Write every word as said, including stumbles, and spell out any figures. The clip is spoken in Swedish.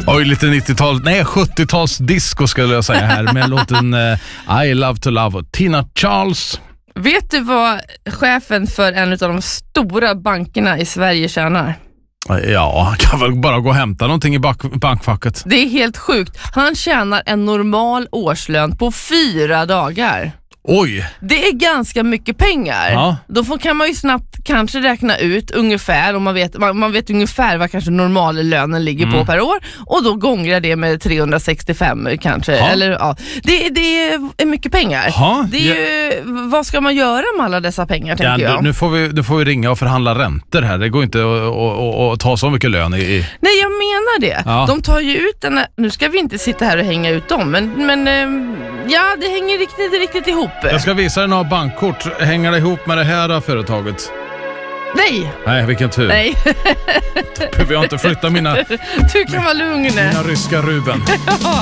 Oj, lite nittiotal, nej sjuttio-tals disco skulle jag säga här med låten uh, I Love to Love och Tina Charles. Vet du vad chefen för en av de stora bankerna i Sverige tjänar? Ja, han kan väl bara gå och hämta någonting i bank- bankfacket. Det är helt sjukt. Han tjänar en normal årslön på fyra dagar. Oj! Det är ganska mycket pengar. Ja. Då får, kan man ju snabbt kanske räkna ut ungefär, om man vet, man, man vet ungefär vad kanske normallönen ligger mm. på per år, och då gångrar det med trehundrasextiofem kanske. Ja. Eller, ja. det, det är mycket pengar. Ja. Det är ju, vad ska man göra med alla dessa pengar, tänker ja, jag? Nu får, vi, nu får vi ringa och förhandla räntor här. Det går inte att ta så mycket lön i... Nej, jag menar det. Ja. De tar ju ut den här, nu ska vi inte sitta här och hänga ut dem, men, men ja, det hänger riktigt, riktigt ihop. Jag ska visa dig några bankkort. Hänger det ihop med det här företaget? Nej. Nej, vilken tur. Nej. Vi har inte flyttat mina... Du kan vara lugn. Mina ryska Ruben.